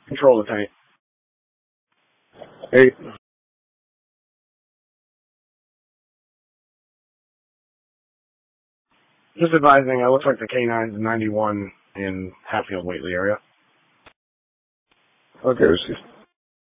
Control the tank. 8. Just advising, it looks like the K9's 91 in Hatfield, Whately area. Okay, received.